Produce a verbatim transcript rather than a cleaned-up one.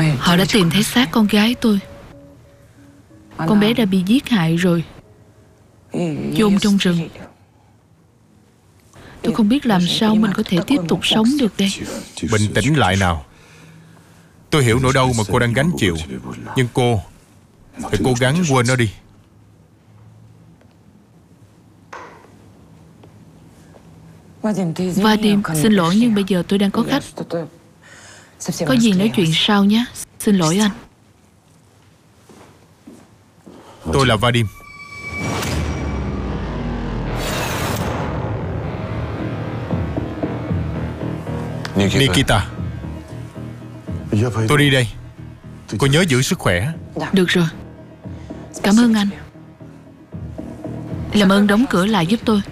Họ đã tìm thấy xác con gái tôi. Con bé đã bị giết hại rồi, chôn trong rừng. Tôi không biết làm sao mình có thể tiếp tục sống được đây. Bình tĩnh lại nào. Tôi hiểu nỗi đau mà cô đang gánh chịu, nhưng cô phải cố gắng quên nó đi. Vadim, xin lỗi nhưng bây giờ tôi đang có khách. Có gì nói chuyện sau nhé. Xin lỗi anh. Tôi là Vadim. Nikita, tôi đi đây. Cô nhớ giữ sức khỏe. Được rồi. Cảm ơn anh. Làm ơn đóng cửa lại giúp tôi.